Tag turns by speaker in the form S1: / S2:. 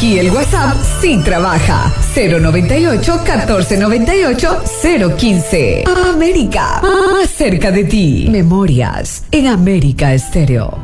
S1: Aquí el WhatsApp sí trabaja. 098-1498-015. América, más cerca de ti. Memorias en América Estéreo.